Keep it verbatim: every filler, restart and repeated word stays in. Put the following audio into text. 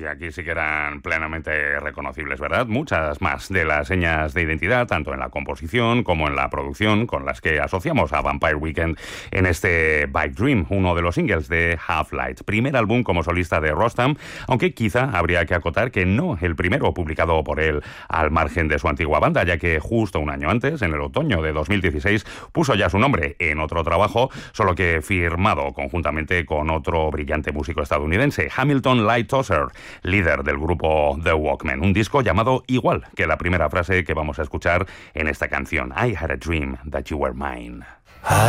aquí sí que eran plenamente reconocibles, ¿verdad? Muchas más de las señas de identidad, tanto en la composición como en la producción, con las que asociamos a Vampire Weekend en este Bike Dream, uno de los singles de Half-Light. Primer álbum como solista de Rostam, aunque quizá habría que acotar que no el primero publicado por él al margen de su antigua banda, ya que justo un año antes, en el otoño de dos mil dieciséis, puso ya su nombre en otro trabajo, solo que firmado conjuntamente con otro brillante músico estadounidense, Hamilton Lighthouser, líder del grupo The Walkmen. Un disco llamado igual que la primera frase que vamos a escuchar en esta canción, I Had a Dream That You Were Mine.